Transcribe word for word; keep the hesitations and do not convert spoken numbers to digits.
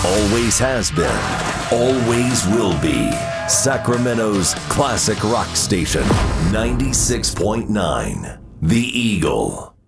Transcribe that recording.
Always has been, always will be. Sacramento's classic rock station, ninety-six point nine, The Eagle.